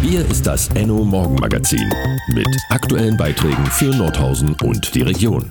Hier ist das Enno Morgenmagazin mit aktuellen Beiträgen für Nordhausen und die Region.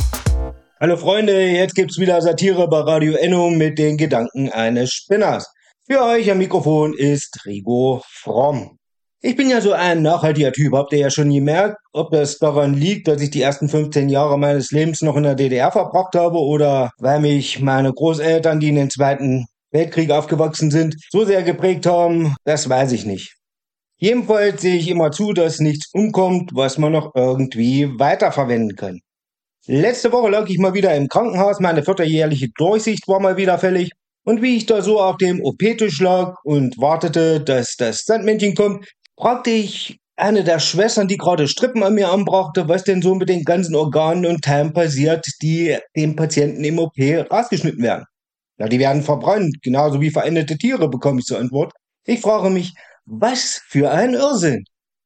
Hallo Freunde, jetzt gibt's wieder Satire bei Radio Enno mit den Gedanken eines Spinners. Für euch am Mikrofon ist Rigo Fromm. Ich bin ja so ein nachhaltiger Typ, habt ihr ja schon gemerkt, ob das daran liegt, dass ich die ersten 15 Jahre meines Lebens noch in der DDR verbracht habe oder weil mich meine Großeltern, die in den Zweiten Weltkrieg aufgewachsen sind, so sehr geprägt haben, das weiß ich nicht. Jedenfalls sehe ich immer zu, dass nichts umkommt, was man noch irgendwie weiterverwenden kann. Letzte Woche lag ich mal wieder im Krankenhaus, meine 4. Durchsicht war mal wieder fällig. Und wie ich da so auf dem OP-Tisch lag und wartete, dass das Sandmännchen kommt, fragte ich eine der Schwestern, die gerade Strippen an mir anbrachte, was denn so mit den ganzen Organen und Teilen passiert, die dem Patienten im OP rausgeschnitten werden. Na, die werden verbrannt, genauso wie veränderte Tiere, bekomme ich zur Antwort. Ich frage mich, was für ein Irrsinn.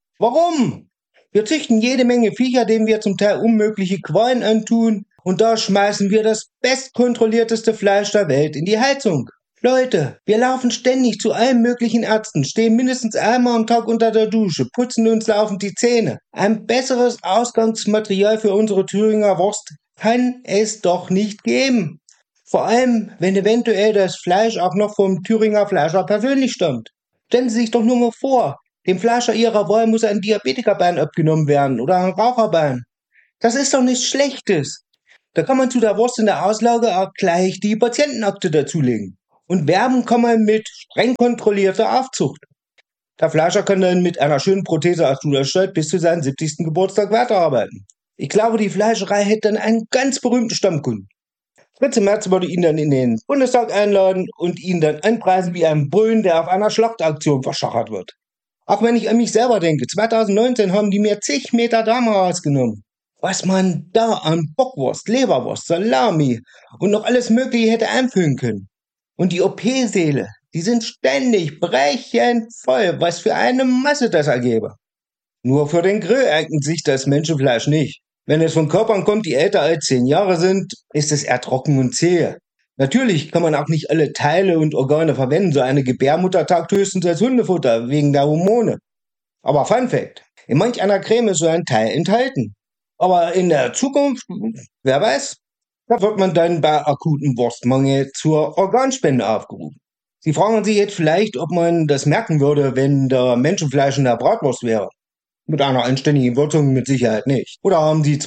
Warum? Wir züchten jede Menge Viecher, denen wir zum Teil unmögliche Qualen antun, und da schmeißen wir das bestkontrollierteste Fleisch der Welt in die Heizung. Leute, wir laufen ständig zu allen möglichen Ärzten, stehen mindestens einmal am Tag unter der Dusche, putzen uns laufend die Zähne. Ein besseres Ausgangsmaterial für unsere Thüringer Wurst kann es doch nicht geben. Vor allem, wenn eventuell das Fleisch auch noch vom Thüringer Fleischer persönlich stammt. Stellen Sie sich doch nur mal vor, dem Fleischer Ihrer Wahl muss ein Diabetikerbein abgenommen werden oder ein Raucherbein. Das ist doch nichts Schlechtes. Da kann man zu der Wurst in der Auslage auch gleich die Patientenakte dazulegen. Und werben kann man mit streng kontrollierter Aufzucht. Der Fleischer kann dann mit einer schönen Prothese aus Duderstadt bis zu seinem 70. Geburtstag weiterarbeiten. Ich glaube, die Fleischerei hätte dann einen ganz berühmten Stammkunden. Fritze Merz würde ihn dann in den Bundestag einladen und ihn dann anpreisen wie ein Bullen, der auf einer Schlachtaktion verschachert wird. Auch wenn ich an mich selber denke, 2019 haben die mir zig Meter Darm rausgenommen. Was man da an Bockwurst, Leberwurst, Salami und noch alles Mögliche hätte einfüllen können. Und die OP-Säle, die sind ständig brechend voll, was für eine Masse das ergebe. Nur für den Grill eignet sich das Menschenfleisch nicht. Wenn es von Körpern kommt, die älter als 10 Jahre sind, ist es eher trocken und zäh. Natürlich kann man auch nicht alle Teile und Organe verwenden. So eine Gebärmutter taugt höchstens als Hundefutter, wegen der Hormone. Aber Fun Fact, in manch einer Creme ist so ein Teil enthalten. Aber in der Zukunft, wer weiß, da wird man dann bei akutem Wurstmangel zur Organspende aufgerufen. Sie fragen sich jetzt vielleicht, ob man das merken würde, wenn da Menschenfleisch in der Bratwurst wäre. Mit einer anständigen Würzung mit Sicherheit nicht. Oder haben Sie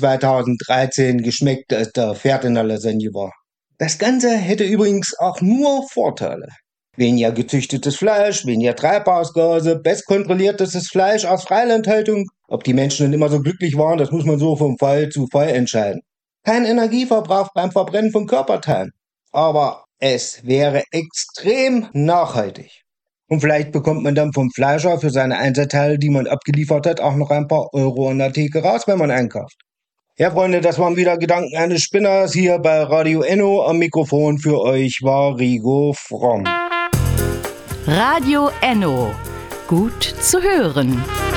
2013 geschmeckt, als der Pferd in der Lasagne war? Das Ganze hätte übrigens auch nur Vorteile. Weniger gezüchtetes Fleisch, weniger Treibhausgase, bestkontrolliertes Fleisch aus Freilandhaltung. Ob die Menschen denn immer so glücklich waren, das muss man so vom Fall zu Fall entscheiden. Kein Energieverbrauch beim Verbrennen von Körperteilen. Aber es wäre extrem nachhaltig. Und vielleicht bekommt man dann vom Fleischer für seine Einzelteile, die man abgeliefert hat, auch noch ein paar Euro an der Theke raus, wenn man einkauft. Ja, Freunde, das waren wieder Gedanken eines Spinners hier bei Radio Enno. Am Mikrofon für euch war Rigo Fromm. Radio Enno. Gut zu hören.